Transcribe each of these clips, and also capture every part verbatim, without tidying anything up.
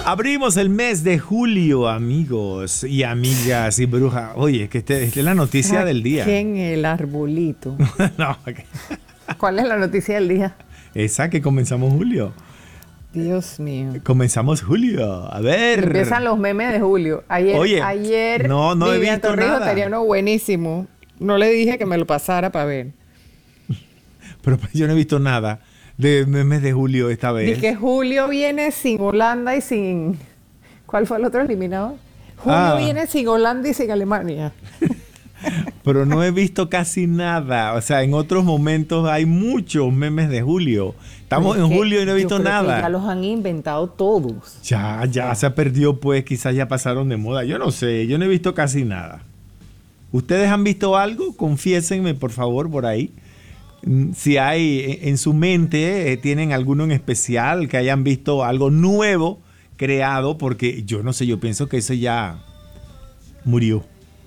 Abrimos el mes de julio, amigos y amigas y brujas. Oye, que este, esta es la noticia del día. ¿Quién el arbolito? No, okay. ¿Cuál es la noticia del día? Esa que comenzamos julio. Dios mío. Comenzamos julio. A ver. Empiezan los memes de julio. Ayer, Oye, ayer no, no he visto Torrijos nada. tenía uno buenísimo. No le dije que me lo pasara para ver. Pero yo no he visto nada de memes de julio esta vez. Y que Julio viene sin Holanda y sin... ¿Cuál fue el otro eliminado? Julio Ah. viene sin Holanda y sin Alemania. Pero no he visto casi nada. O sea, en otros momentos hay muchos memes de julio. Estamos Pero es en que julio y no he visto yo creo nada. que ya los han inventado todos. Ya, ya se perdió, pues quizás ya pasaron de moda. Yo no sé, yo no he visto casi nada. ¿Ustedes han visto algo? Confiésenme, por favor, por ahí. Si hay en su mente, eh, tienen alguno en especial que hayan visto algo nuevo creado, porque yo no sé, yo pienso que eso ya murió.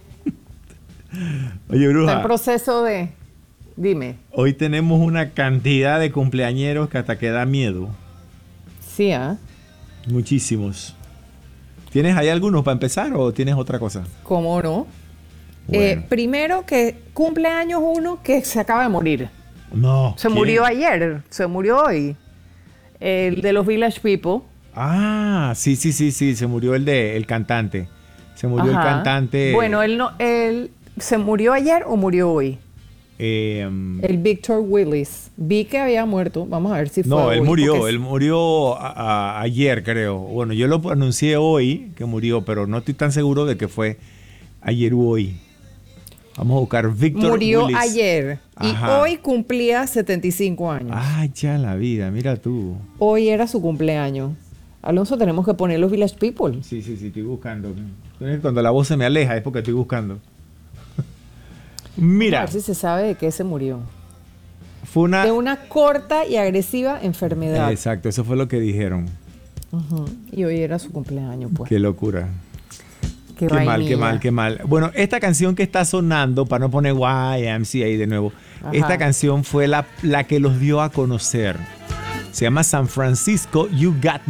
Oye, Está en bruja, proceso de... Dime. hoy tenemos una cantidad de cumpleañeros que hasta que da miedo. Sí, ¿ah? Muchísimos. ¿Tienes ahí algunos para empezar o tienes otra cosa? ¿Cómo no? Bueno. Eh, primero que cumple años uno que se acaba de morir. No. Se ¿quién? murió ayer, se murió hoy. El de los Village People. Ah, sí, sí, sí, sí, se murió el de el cantante. Se murió Ajá. el cantante. Bueno, él no, él se murió ayer o murió hoy. Eh, um, El Victor Willis. Vi que había muerto. Vamos a ver si fue no, hoy, él murió, porque- él murió a- a- ayer, creo. Bueno, yo lo anuncié hoy que murió, pero no estoy tan seguro de que fue ayer u hoy. Vamos a buscar Victor murió Willis. ayer. Y Ajá. hoy cumplía setenta y cinco años. Ah, ya la vida, mira tú. Hoy era su cumpleaños. Alonso, tenemos que poner los Village People. Sí, sí, sí, estoy buscando. Cuando la voz se me aleja es porque estoy buscando. A Mira, ver si se sabe de qué se murió. fue una... De una corta y agresiva enfermedad. Exacto, eso fue lo que dijeron. Ujú. Y hoy era su cumpleaños, pues. Qué locura. Qué, Qué mal, vainilla. qué mal, qué mal. Bueno, esta canción que está sonando, para no poner Y M C A ahí de nuevo, Ajá. esta canción fue la, la que los dio a conocer. Se llama San Francisco, You Got